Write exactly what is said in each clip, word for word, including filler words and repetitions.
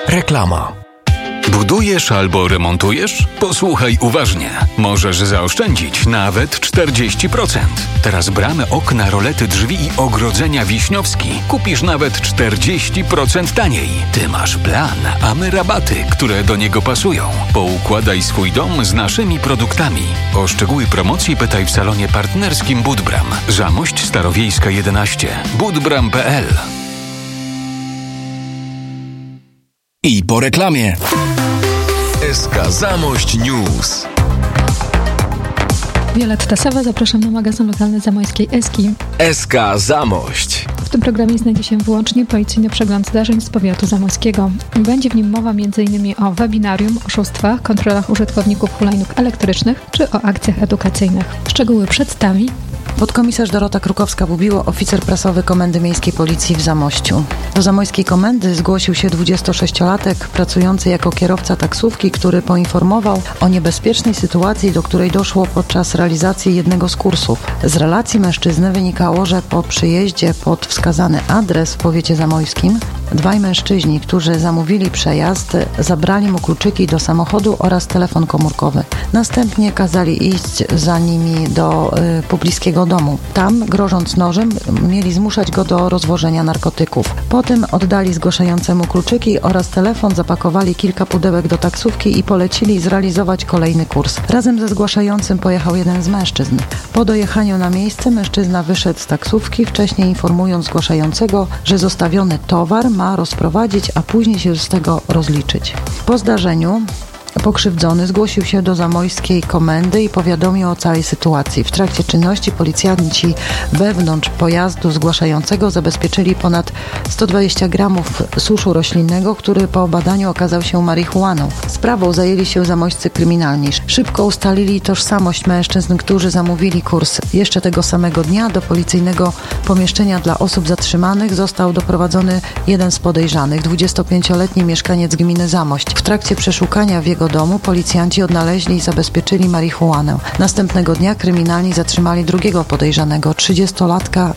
Reklama. Budujesz albo remontujesz? Posłuchaj uważnie. Możesz zaoszczędzić nawet czterdzieści procent. Teraz bramy, okna, rolety, drzwi i ogrodzenia Wiśniowski kupisz nawet czterdzieści procent taniej. Ty masz plan, a my rabaty, które do niego pasują. Poukładaj swój dom z naszymi produktami. O szczegóły promocji pytaj w salonie partnerskim Budbram. Zamość Starowiejska jedenaście. budbram kropka p l. I po reklamie. S K Zamość News. Violetta Sawa, zapraszam na magazyn lokalny zamojskiej Eski. S K Zamość. W tym programie znajdzie się wyłącznie policyjny przegląd zdarzeń z powiatu zamojskiego. Będzie w nim mowa m.in. o webinarium, oszustwach, kontrolach użytkowników hulajnóg elektrycznych czy o akcjach edukacyjnych. Szczegóły przedstawi podkomisarz Dorota Krukowska-Bubiło, oficer prasowy Komendy Miejskiej Policji w Zamościu. Do zamojskiej komendy zgłosił się dwudziestosześciolatek pracujący jako kierowca taksówki, który poinformował o niebezpiecznej sytuacji, do której doszło podczas realizacji jednego z kursów. Z relacji mężczyzny wynikało, że po przyjeździe pod wskazany adres w powiecie zamojskim dwaj mężczyźni, którzy zamówili przejazd, zabrali mu kluczyki do samochodu oraz telefon komórkowy. Następnie kazali iść za nimi do y, pobliskiego domu. Tam, grożąc nożem, mieli zmuszać go do rozwożenia narkotyków. Potem oddali zgłaszającemu kluczyki oraz telefon, zapakowali kilka pudełek do taksówki i polecili zrealizować kolejny kurs. Razem ze zgłaszającym pojechał jeden z mężczyzn. Po dojechaniu na miejsce mężczyzna wyszedł z taksówki, wcześniej informując zgłaszającego, że zostawiony towar ma rozprowadzić, a później się z tego rozliczyć. Po zdarzeniu pokrzywdzony zgłosił się do zamojskiej komendy i powiadomił o całej sytuacji. W trakcie czynności policjanci wewnątrz pojazdu zgłaszającego zabezpieczyli ponad sto dwadzieścia gramów suszu roślinnego, który po badaniu okazał się marihuaną. Sprawą zajęli się zamojscy kryminalni. Szybko ustalili tożsamość mężczyzn, którzy zamówili kurs. Jeszcze tego samego dnia do policyjnego pomieszczenia dla osób zatrzymanych został doprowadzony jeden z podejrzanych, dwudziestopięcioletni mieszkaniec gminy Zamość. W trakcie przeszukania w jego domu policjanci odnaleźli i zabezpieczyli marihuanę. Następnego dnia kryminalni zatrzymali drugiego podejrzanego, trzydziestolatka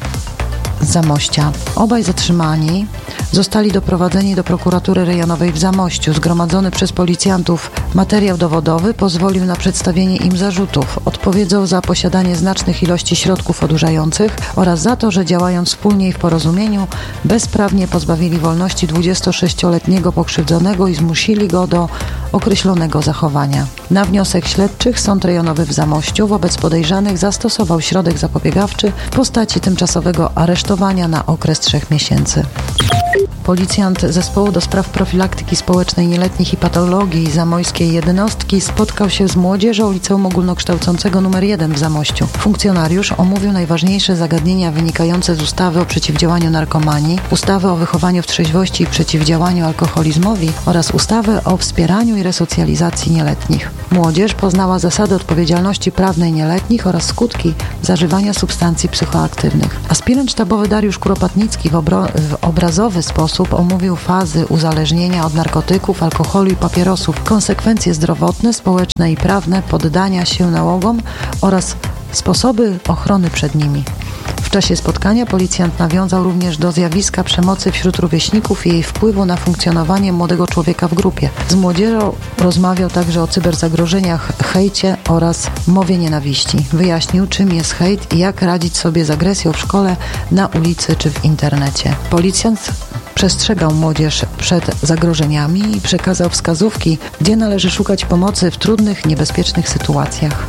z Zamościa. Obaj zatrzymani zostali doprowadzeni do prokuratury rejonowej w Zamościu. Zgromadzony przez policjantów materiał dowodowy pozwolił na przedstawienie im zarzutów. Odpowiedzą za posiadanie znacznych ilości środków odurzających oraz za to, że działając wspólnie i w porozumieniu bezprawnie pozbawili wolności dwudziestosześcioletniego pokrzywdzonego i zmusili go do określonego zachowania. Na wniosek śledczych Sąd Rejonowy w Zamościu wobec podejrzanych zastosował środek zapobiegawczy w postaci tymczasowego aresztowania na okres trzech miesięcy. Policjant Zespołu do Spraw Profilaktyki Społecznej Nieletnich i Patologii Zamojskiej Jednostki spotkał się z młodzieżą Liceum Ogólnokształcącego numer jeden w Zamościu. Funkcjonariusz omówił najważniejsze zagadnienia wynikające z ustawy o przeciwdziałaniu narkomanii, ustawy o wychowaniu w trzeźwości i przeciwdziałaniu alkoholizmowi oraz ustawy o wspieraniu i resocjalizacji nieletnich. Młodzież poznała zasady odpowiedzialności prawnej nieletnich oraz skutki zażywania substancji psychoaktywnych. Aspirant sztabowy Dariusz Kuropatnicki w, obro- w obrazowy sposób omówił fazy uzależnienia od narkotyków, alkoholu i papierosów, konsekwencje zdrowotne, społeczne i prawne poddania się nałogom oraz sposoby ochrony przed nimi. W czasie spotkania policjant nawiązał również do zjawiska przemocy wśród rówieśników i jej wpływu na funkcjonowanie młodego człowieka w grupie. Z młodzieżą rozmawiał także o cyberzagrożeniach, hejcie oraz mowie nienawiści. Wyjaśnił, czym jest hejt i jak radzić sobie z agresją w szkole, na ulicy czy w internecie. Policjant przestrzegał młodzież przed zagrożeniami i przekazał wskazówki, gdzie należy szukać pomocy w trudnych, niebezpiecznych sytuacjach.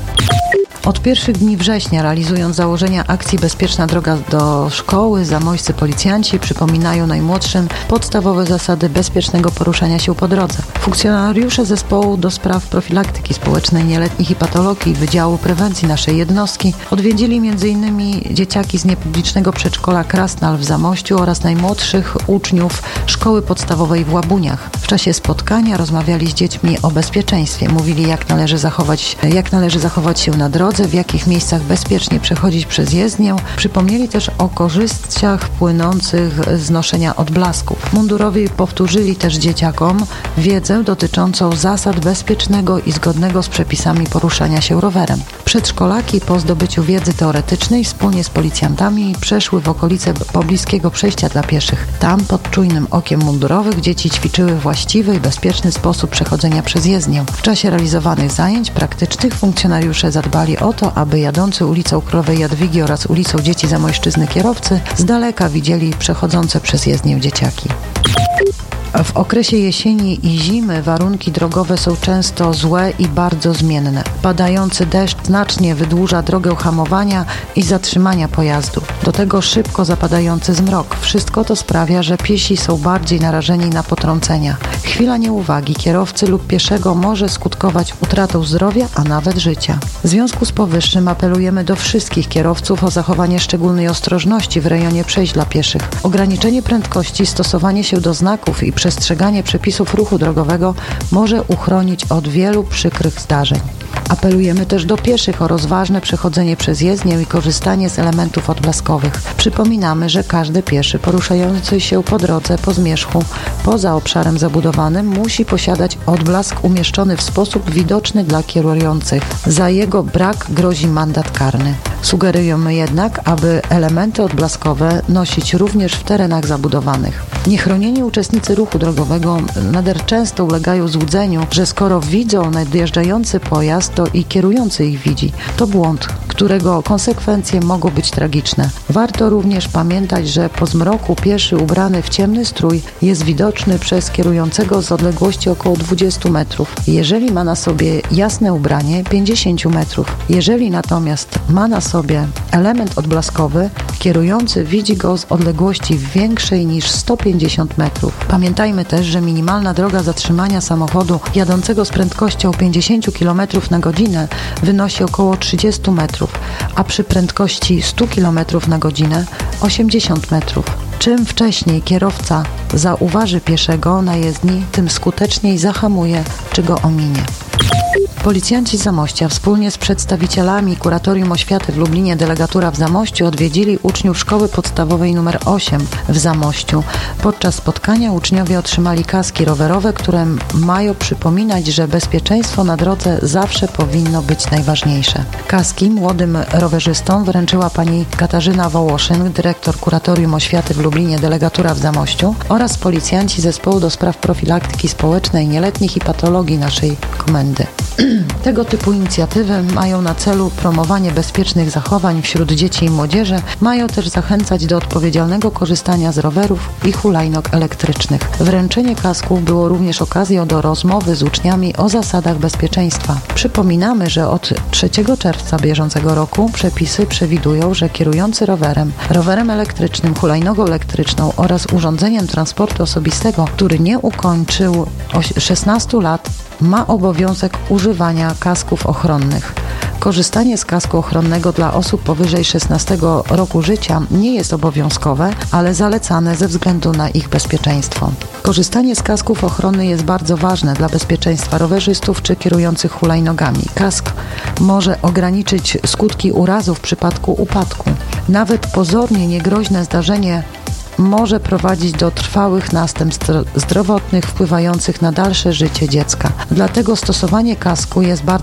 Od pierwszych dni września, realizując założenia akcji Bezpieczna droga do szkoły, zamojscy policjanci przypominają najmłodszym podstawowe zasady bezpiecznego poruszania się po drodze. Funkcjonariusze Zespołu do Spraw Profilaktyki Społecznej Nieletnich i Patologii Wydziału Prewencji naszej jednostki odwiedzili między innymi dzieciaki z niepublicznego przedszkola Krasnal w Zamościu oraz najmłodszych uczniów szkoły podstawowej w Łabuniach. W czasie spotkania rozmawiali z dziećmi o bezpieczeństwie. Mówili, jak należy zachować, jak należy zachować się na drodze, w jakich miejscach bezpiecznie przechodzić przez jezdnię. Przypomnieli też o korzyściach płynących z noszenia odblasków. Mundurowi powtórzyli też dzieciakom wiedzę dotyczącą zasad bezpiecznego i zgodnego z przepisami poruszania się rowerem. Przedszkolaki po zdobyciu wiedzy teoretycznej wspólnie z policjantami przeszły w okolice pobliskiego przejścia dla pieszych. Tam pod czujnym okiem mundurowych dzieci ćwiczyły właśnie właściwy i bezpieczny sposób przechodzenia przez jezdnię. W czasie realizowanych zajęć praktycznych funkcjonariusze zadbali o to, aby jadący ulicą Królowej Jadwigi oraz ulicą Dzieci Zamojszczyzny kierowcy z daleka widzieli przechodzące przez jezdnię dzieciaki. W okresie jesieni i zimy warunki drogowe są często złe i bardzo zmienne. Padający deszcz znacznie wydłuża drogę hamowania i zatrzymania pojazdu. Do tego szybko zapadający zmrok. Wszystko to sprawia, że piesi są bardziej narażeni na potrącenia. Chwila nieuwagi kierowcy lub pieszego może skutkować utratą zdrowia, a nawet życia. W związku z powyższym apelujemy do wszystkich kierowców o zachowanie szczególnej ostrożności w rejonie przejść dla pieszych. Ograniczenie prędkości, stosowanie się do znaków i przestrzeganie przepisów ruchu drogowego może uchronić od wielu przykrych zdarzeń. Apelujemy też do pieszych o rozważne przechodzenie przez jezdnię i korzystanie z elementów odblaskowych. Przypominamy, że każdy pieszy poruszający się po drodze, po zmierzchu, poza obszarem zabudowanym musi posiadać odblask umieszczony w sposób widoczny dla kierujących. Za jego brak grozi mandat karny. Sugerujemy jednak, aby elementy odblaskowe nosić również w terenach zabudowanych. Niechronieni uczestnicy ruchu drogowego nader często ulegają złudzeniu, że skoro widzą nadjeżdżający pojazd, to i kierujący ich widzi. To błąd, którego konsekwencje mogą być tragiczne. Warto również pamiętać, że po zmroku pieszy ubrany w ciemny strój jest widoczny przez kierującego z odległości około dwudziestu metrów. Jeżeli ma na sobie jasne ubranie, pięćdziesiąt metrów. Jeżeli natomiast ma na sobie element odblaskowy, kierujący widzi go z odległości większej niż sto pięćdziesiąt metrów. Pamiętajmy też, że minimalna droga zatrzymania samochodu jadącego z prędkością pięćdziesiąt kilometrów na godzinę wynosi około trzydzieści metrów, a przy prędkości sto kilometrów na godzinę osiemdziesiąt metrów. Czym wcześniej kierowca zauważy pieszego na jezdni, tym skuteczniej zahamuje czy go ominie. Policjanci z Zamościa wspólnie z przedstawicielami Kuratorium Oświaty w Lublinie Delegatura w Zamościu odwiedzili uczniów Szkoły Podstawowej nr osiem w Zamościu. Podczas spotkania uczniowie otrzymali kaski rowerowe, które mają przypominać, że bezpieczeństwo na drodze zawsze powinno być najważniejsze. Kaski młodym rowerzystom wręczyła pani Katarzyna Wołoszyn, dyrektor Kuratorium Oświaty w Lublinie Delegatura w Zamościu, oraz policjanci Zespołu do Spraw Profilaktyki Społecznej Nieletnich i Patologii naszej komendy. Tego typu inicjatywy mają na celu promowanie bezpiecznych zachowań wśród dzieci i młodzieży, mają też zachęcać do odpowiedzialnego korzystania z rowerów i hulajnóg elektrycznych. Wręczenie kasków było również okazją do rozmowy z uczniami o zasadach bezpieczeństwa. Przypominamy, że od trzeciego czerwca bieżącego roku przepisy przewidują, że kierujący rowerem, rowerem elektrycznym, hulajnogą elektryczną oraz urządzeniem transportu osobistego, który nie ukończył szesnastu lat, ma obowiązek używania kasków ochronnych. Korzystanie z kasku ochronnego dla osób powyżej szesnastego roku życia nie jest obowiązkowe, ale zalecane ze względu na ich bezpieczeństwo. Korzystanie z kasków ochronnych jest bardzo ważne dla bezpieczeństwa rowerzystów czy kierujących hulajnogami. Kask może ograniczyć skutki urazu w przypadku upadku. Nawet pozornie niegroźne zdarzenie może prowadzić do trwałych następstw zdrowotnych wpływających na dalsze życie dziecka. Dlatego stosowanie kasku jest bardzo